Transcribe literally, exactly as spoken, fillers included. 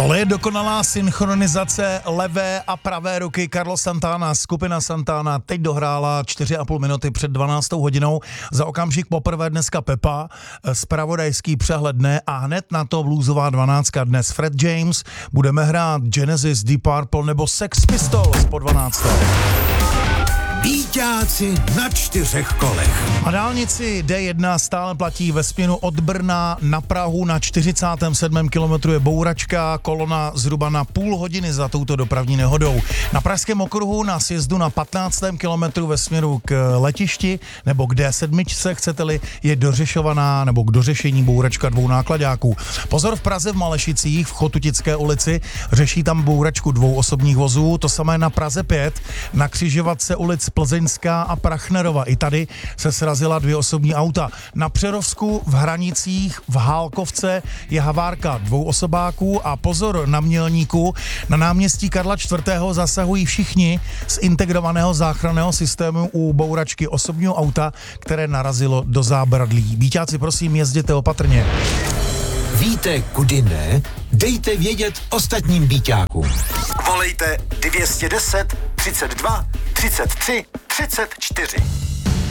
Tohle je dokonalá synchronizace levé a pravé ruky Carlos Santana. Skupina Santana teď dohrála čtyři a půl minuty před dvanáctou hodinou. Za okamžik poprvé dneska Pepa, zpravodajský přehled dne a hned na to bluesová dvanáctka. Dnes Fred James, budeme hrát Genesis, Deep Purple nebo Sex Pistols po dvanácté. Víťáci na čtyřech kolech. Na dálnici D jedna stále platí ve směru od Brna na Prahu. Na čtyřicátém sedmém kilometru je bouračka, kolona zhruba na půl hodiny za touto dopravní nehodou. Na pražském okruhu na sjezdu na patnáctém kilometru ve směru k letišti nebo k D sedm, chcete-li, je dořešovaná nebo k dořešení bouračka dvou nákladáků. Pozor, v Praze v Malešicích v Chotutické ulici řeší tam bouračku dvou osobních vozů, to samé na Praze pět, na křižovatce ulic Plzeňská a Prachnerova. I tady se srazila dvě osobní auta. Na Přerovsku v Hranicích v Hálkovce je havárka dvou osobáků a pozor na Mělníku. Na náměstí Karla čtvrtého zasahují všichni z integrovaného záchranného systému u bouračky osobního auta, které narazilo do zábradlí. Víťáci, prosím, jezděte opatrně. Víte, kudy ne? Dejte vědět ostatním víťákům. Volejte dvě stě deset, třicet dva, třicet tři, třicet čtyři.